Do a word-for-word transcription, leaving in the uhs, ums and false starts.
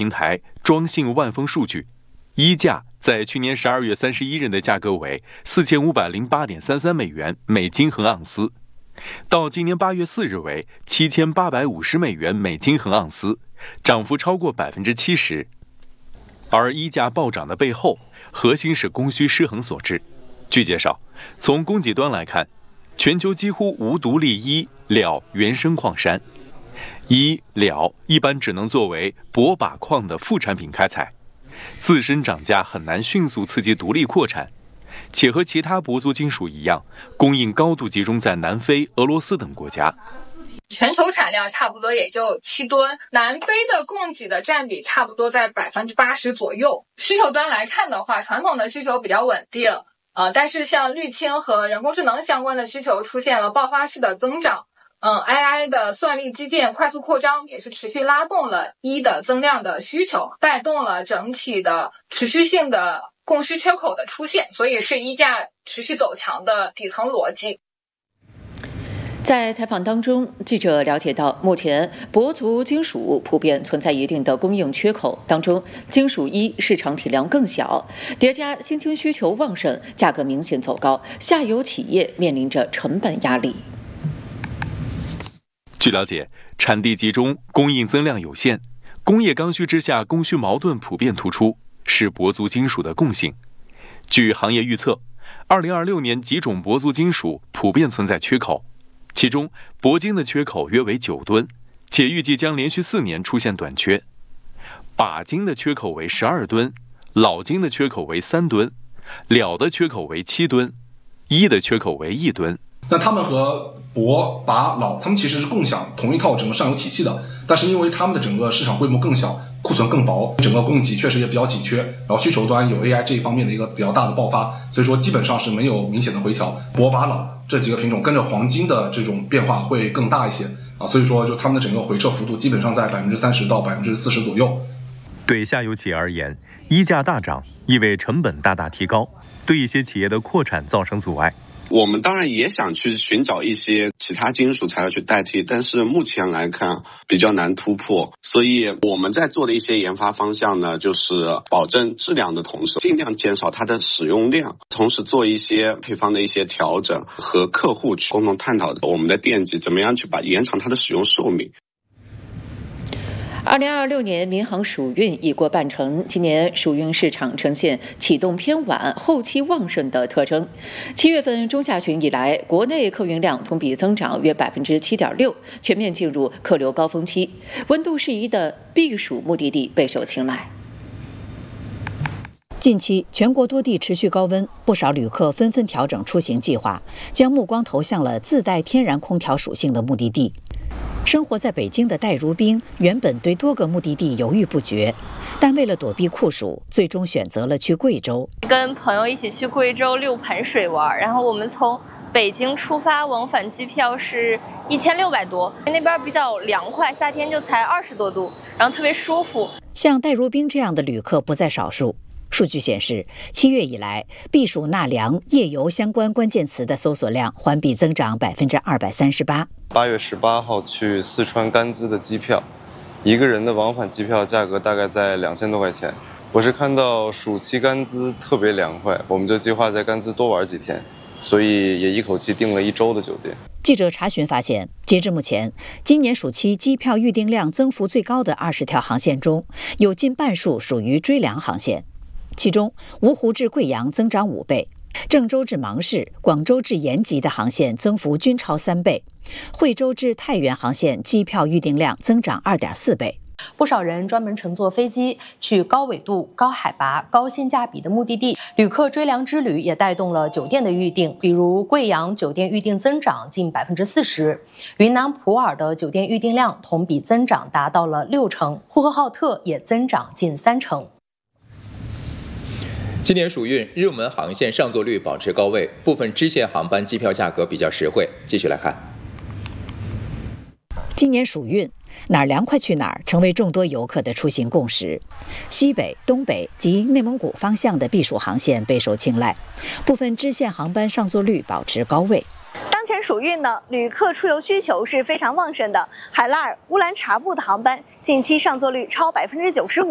平台庄信万丰数据，一价在去年十二月三十一日的价格为四千五百零八点三三美元每金衡盎司，到今年八月四日为七千八百五十美元每金衡盎司，涨幅超过百分之七十。而衣价暴涨的背后，核心是供需失衡所致。据介绍，从供给端来看，全球几乎无独立衣、料原生矿山，衣料一般只能作为铂钯矿的副产品开采，自身涨价很难迅速刺激独立扩产，且和其他铂族金属一样，供应高度集中在南非、俄罗斯等国家。 全球产量差不多也就七吨，南非的供给的占比差不多在百分之八十左右。需求端来看的话，传统的需求比较稳定，呃，但是像滤清和人工智能相关的需求出现了爆发式的增长。嗯 ，A I 的算力基建快速扩张，也是持续拉动了一的增量的需求，带动了整体的持续性的供需缺口的出现，所以是衣价持续走强的底层逻辑。 在采访当中，记者了解到，目前铂族金属普遍存在一定的供应缺口，当中金属衣市场体量更小，叠加新兴需求旺盛，价格明显走高，下游企业面临着成本压力。 据了解，产地集中，供应增量有限，工业刚需之下，供需矛盾普遍突出，是铂族金属的共性。据行业预测，二零二六年几种铂族金属普遍存在缺口。其中，铂金的缺口约为九吨，且预计将连续四年出现短缺。钯金的缺口为十二吨，铑金的缺口为三吨，料的缺口为七吨，铱的缺口为一吨。 那他们和铂、钯、铑，他们其实是共享同一套整个上游体系的，但是因为他们的整个市场规模更小，库存更薄，整个供给确实也比较紧缺，然后需求端有 A I 这一方面的一个比较大的爆发，所以说基本上是没有明显的回调。铂、钯、铑这几个品种跟着黄金的这种变化会更大一些啊，所以说就他们的整个回撤幅度基本上在百分之三十到百分之四十左右。 对下游企业而言，衣价大涨意味成本大大提高，对一些企业的扩产造成阻碍。 我们当然也想去寻找一些其他金属材料去代替，但是目前来看比较难突破，所以我们在做的一些研发方向呢，就是保证质量的同时，尽量减少它的使用量，同时做一些配方的一些调整，和客户去共同探讨我们的电机怎么样去把延长它的使用寿命。 二零二六年民航暑运已过半程，今年暑运市场呈现启动偏晚、后期旺盛的特征。七月份中下旬以来，国内客运量同比增长约百分之七点六，全面进入客流高峰期。温度适宜的避暑目的地备受青睐。 近期，全国多地持续高温，不少旅客纷纷调整出行计划，将目光投向了自带天然空调属性的目的地。生活在北京的戴如冰原本对多个目的地犹豫不决，但为了躲避酷暑，最终选择了去贵州。 跟朋友一起去贵州六盘水玩，然后我们从北京出发，往返机票是一千六百多，那边比较凉快，夏天就才二十多度，然后特别舒服。 像戴如冰这样的旅客不在少数。数据显示，七月以来，避暑纳凉、夜游相关关键词的搜索量环比增长百分之二百三十八。 八月十八号去四川甘孜的机票，一个人的往返机票价格大概在两千多块钱。我是看到暑期甘孜特别凉快，我们就计划在甘孜多玩几天，所以也一口气订了一周的酒店。 记者查询发现，截至目前，今年暑期机票预订量增幅最高的二十条航线中，有近半数属于追凉航线。其中，芜湖至贵阳增长五倍，郑州至芒市、广州至延吉的航线增幅均超三倍，惠州至太原航线机票预订量增长二点四倍。 不少人专门乘坐飞机去高纬度、高海拔、高性价比的目的地，旅客追凉之旅也带动了酒店的预订，比如贵阳酒店预订增长近百分之四十，云南普洱的酒店预订量同比增长达到了六成，呼和浩特也增长近三成。 今年暑运热门航线上座率保持高位，部分支线航班机票价格比较实惠。继续来看， 今年暑运哪儿凉快去哪儿成为众多游客的出行共识。西北、东北及内蒙古方向的避暑航线备受青睐，部分支线航班上座率保持高位。 当前暑运呢，旅客出游需求是非常旺盛的，海拉尔、乌兰察布的航班近期上座率超百分之九十五。